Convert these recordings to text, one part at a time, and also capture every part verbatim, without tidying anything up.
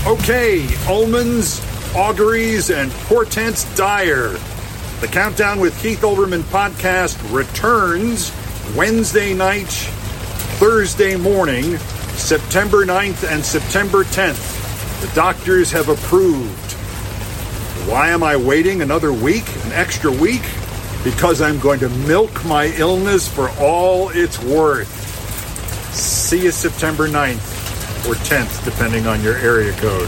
Okay, omens, auguries, and portents dire. The Countdown with Keith Olbermann podcast returns Wednesday night, Thursday morning, September ninth and September tenth. The doctors have approved. Why am I waiting another week, an extra week? Because I'm going to milk my illness for all it's worth. See you September ninth. Or tenth, depending on your area code.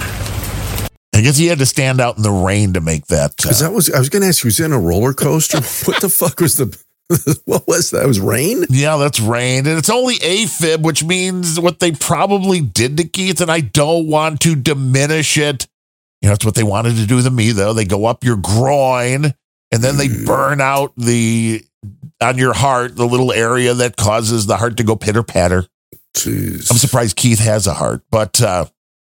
I guess you had to stand out in the rain to make that. Because uh, that was, I was going to ask you, was it in a roller coaster? What the fuck was the, what was that? It was rain? Yeah, that's rain. And it's only AFib, which means what they probably did to Keith, and I don't want to diminish it. You know, that's what they wanted to do to me, though. They go up your groin, and then they burn out the, on your heart, the little area that causes the heart to go pitter-patter. Jeez. I'm surprised Keith has a heart, but uh,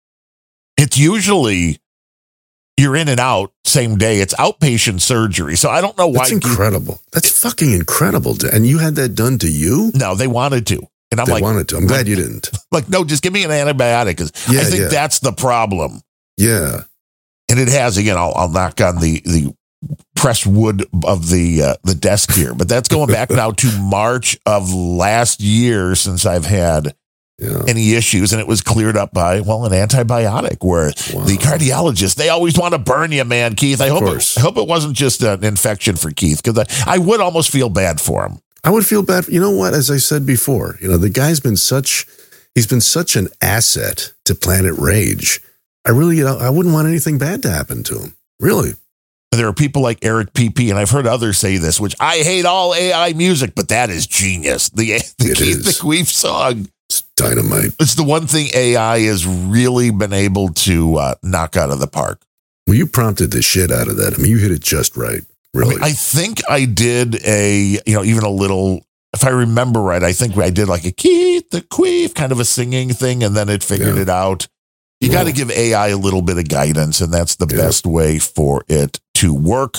it's usually you're in and out same day. It's outpatient surgery. So I don't know why. That's incredible. Keith, That's fucking incredible. And you had that done to you? No, they wanted to. And I'm they like, wanted to. I'm glad you didn't. Like, no, just give me an antibiotic. Cause yeah, I think yeah. that's the problem. Yeah. And it has, again, I'll, I'll knock on the, the pressed wood of the, uh, the desk here, but that's going back now to March of last year since I've had Yeah. any issues, and it was cleared up by, well, an antibiotic where wow. the cardiologist, they always want to burn you, man, Keith. I hope, it, I hope it wasn't just an infection for Keith, because I, I would almost feel bad for him. I would feel bad. You know what? As I said before, you know, the guy's been such, he's been such an asset to Planet Rage. I really, you know, I wouldn't want anything bad to happen to him. Really. There are people like Eric P P, and I've heard others say this, which I hate all A I music, but that is genius. The, the it Keith is. the Queef song. It's dynamite. It's the one thing A I has really been able to uh, knock out of the park. Well, you prompted the shit out of that. I mean, you hit it just right. Really. I, mean, I think I did a, you know, even a little, if I remember right, I think I did like a Keith the Queef kind of a singing thing, and then it figured yeah. it out. You got to give A I a little bit of guidance, and that's the yeah. best way for it to work.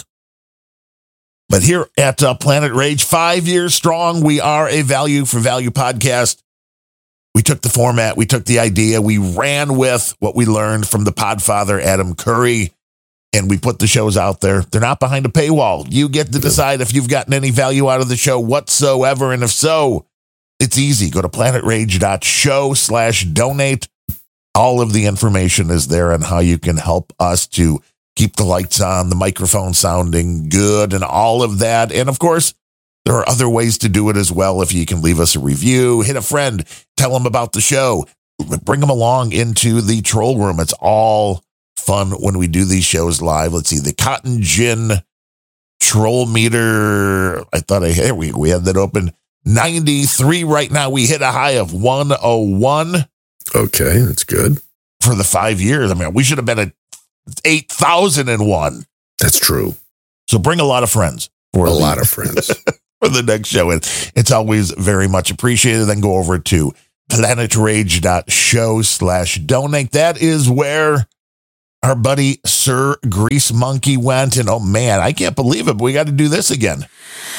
But here at uh, Planet Rage, five years strong, we are a value for value podcast. We took the format, we took the idea, we ran with what we learned from the podfather, Adam Curry, and we put the shows out there. They're not behind a paywall. You get to decide if you've gotten any value out of the show whatsoever, and if so, it's easy. Go to planetrage.show slash donate. All of the information is there on how you can help us to keep the lights on, the microphone sounding good, and all of that. And of course, there are other ways to do it as well. If you can leave us a review, hit a friend, tell them about the show, bring them along into the troll room. It's all fun when we do these shows live. Let's see, the Cotton Gin troll meter. I thought I had, we, we had that open. ninety-three right now. We hit a high of one oh one. Okay, that's good. For the five years. I mean, we should have been at eight thousand one. That's true. So bring a lot of friends. For a the, lot of friends. For the next show. And it's always very much appreciated. Then go over to planetrage.show slash donate. That is where our buddy Sir Grease Monkey went. And oh man, I can't believe it, but we got to do this again.